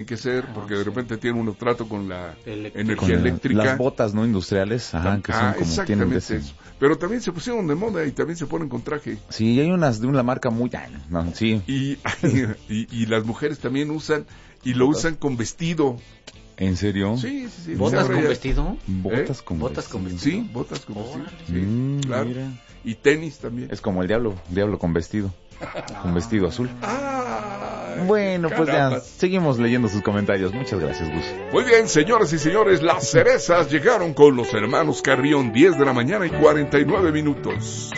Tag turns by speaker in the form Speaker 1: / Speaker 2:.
Speaker 1: que ser, porque de repente tienen un trato con la energía
Speaker 2: Con
Speaker 1: eléctrica.
Speaker 2: las botas, ¿no? Industriales, ajá, que son como tienen de
Speaker 1: exactamente
Speaker 2: ese.
Speaker 1: eso. Pero también se pusieron de moda y también se ponen con traje.
Speaker 2: Sí, hay unas de una marca muy... No, sí.
Speaker 1: Y las mujeres también usan, y lo usan con vestido.
Speaker 2: ¿En serio?
Speaker 1: Sí.
Speaker 3: ¿Botas
Speaker 1: Ahora
Speaker 3: con
Speaker 1: ya-
Speaker 3: vestido?
Speaker 2: Botas con
Speaker 3: Botas
Speaker 2: vestido.
Speaker 3: con vestido.
Speaker 1: Sí, botas con vestido.
Speaker 3: Órale.
Speaker 1: Sí, claro.
Speaker 2: Mira.
Speaker 1: Y tenis también.
Speaker 2: Es como el diablo con vestido. Con vestido azul.
Speaker 1: Ay,
Speaker 2: Bueno, pues ya
Speaker 1: caramba.
Speaker 2: seguimos leyendo sus comentarios. Muchas gracias, Gus.
Speaker 1: Muy bien, señoras y señores, las cerezas llegaron con los hermanos Carrión, 10 de la mañana y 49 minutos.